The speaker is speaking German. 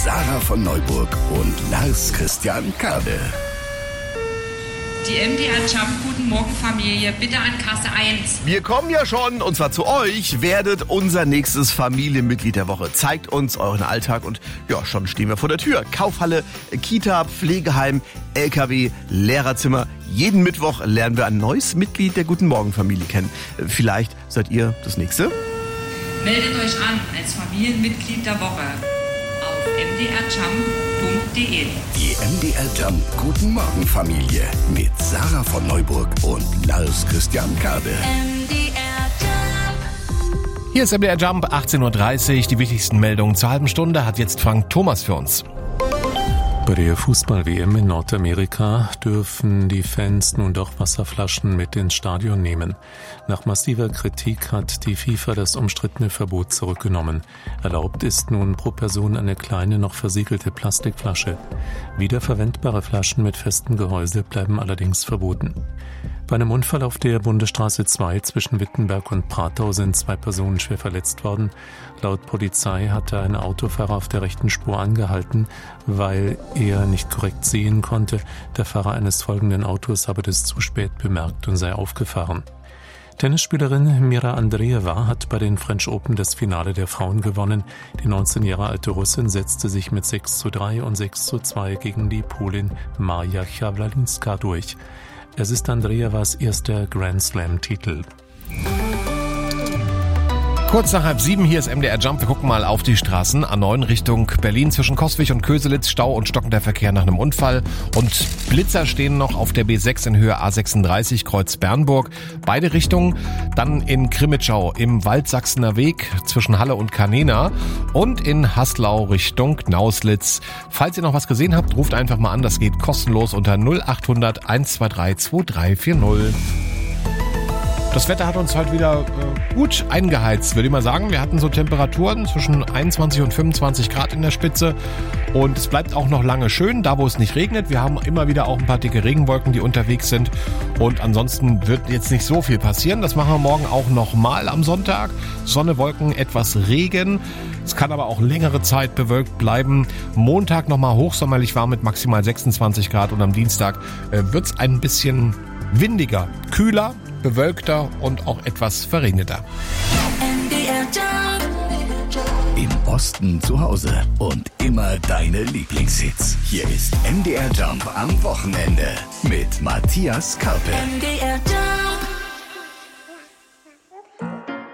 Sarah von Neuburg und Lars Christian Kade. Die MDR Jump, guten Morgen Familie, bitte an Kasse 1. Wir kommen ja schon, und zwar zu euch, werdet unser nächstes Familienmitglied der Woche. Zeigt uns euren Alltag und ja, schon stehen wir vor der Tür. Kaufhalle, Kita, Pflegeheim, LKW, Lehrerzimmer. Jeden Mittwoch lernen wir ein neues Mitglied der Guten Morgen Familie kennen. Vielleicht seid ihr das nächste? Meldet euch an als Familienmitglied der Woche auf mdrjump.de. Die MDR Jump Guten Morgen Familie mit Sarah von Neuburg und Lars Christian Kade. Hier ist MDR Jump, 18.30 Uhr. Die wichtigsten Meldungen zur halben Stunde hat jetzt Frank Thomas für uns. Bei der Fußball-WM in Nordamerika dürfen die Fans nun doch Wasserflaschen mit ins Stadion nehmen. Nach massiver Kritik hat die FIFA das umstrittene Verbot zurückgenommen. Erlaubt ist nun pro Person eine kleine, noch versiegelte Plastikflasche. Wiederverwendbare Flaschen mit festem Gehäuse bleiben allerdings verboten. Bei einem Unfall auf der Bundesstraße 2 zwischen Wittenberg und Pratau sind 2 Personen schwer verletzt worden. Laut Polizei hatte ein Autofahrer auf der rechten Spur angehalten, weil er nicht korrekt sehen konnte. Der Fahrer eines folgenden Autos habe das zu spät bemerkt und sei aufgefahren. Tennisspielerin Mira Andreeva hat bei den French Open das Finale der Frauen gewonnen. Die 19 Jahre alte Russin setzte sich mit 6:3 und 6:2 gegen die Polin Maja Chawlalinska durch. Es ist Andreevas erster Grand Slam-Titel. Kurz nach 6:30, hier ist MDR Jump. Wir gucken mal auf die Straßen. A9 Richtung Berlin zwischen Coswig und Köselitz. Stau und stockender Verkehr nach einem Unfall. Und Blitzer stehen noch auf der B6 in Höhe A36 Kreuz Bernburg. Beide Richtungen. Dann in Crimmitschau im Waldsachsener Weg zwischen Halle und Kanena. Und in Haslau Richtung Nauslitz. Falls ihr noch was gesehen habt, ruft einfach mal an. Das geht kostenlos unter 0800 123 2340. Das Wetter hat uns heute wieder gut eingeheizt, würde ich mal sagen. Wir hatten so Temperaturen zwischen 21 und 25 Grad in der Spitze. Und es bleibt auch noch lange schön, da wo es nicht regnet. Wir haben immer wieder auch ein paar dicke Regenwolken, die unterwegs sind. Und ansonsten wird jetzt nicht so viel passieren. Das machen wir morgen auch nochmal am Sonntag. Sonne, Wolken, etwas Regen. Es kann aber auch längere Zeit bewölkt bleiben. Montag nochmal hochsommerlich warm mit maximal 26 Grad. Und am Dienstag wird es ein bisschen windiger, kühler, bewölkter und auch etwas verregneter. Im Osten zu Hause und immer deine Lieblingshits. Hier ist MDR Jump am Wochenende mit Matthias Karpe. MDR Jump.